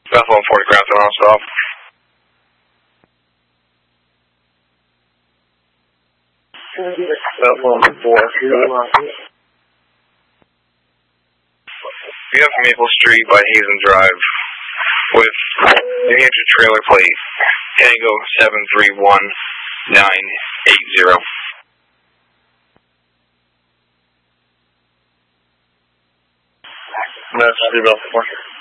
Buffalo 40 Crown on stop. Buffalo 4. We have Maple Street by Hazen Drive with New Hampshire trailer plate Tango 731980. That's 3 Buffalo 4.